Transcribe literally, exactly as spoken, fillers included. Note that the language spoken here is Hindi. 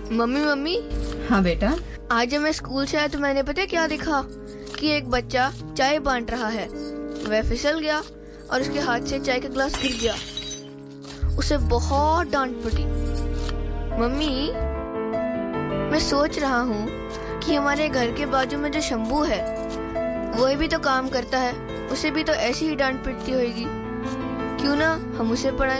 मम्मी मम्मी हाँ बेटा। आज जब मैं स्कूल से आया तो मैंने पता है क्या देखा कि एक बच्चा चाय बांट रहा है। वह फिसल गया और उसके हाथ से चाय का गिलास गिर गया। उसे बहुत डांट पड़ी। मम्मी मैं सोच रहा हूँ कि हमारे घर के बाजू में जो शंभू है वह भी तो काम करता है, उसे भी तो ऐसी ही डांट पिटती होगी। क्यों ना हम उसे पढ़ाएं।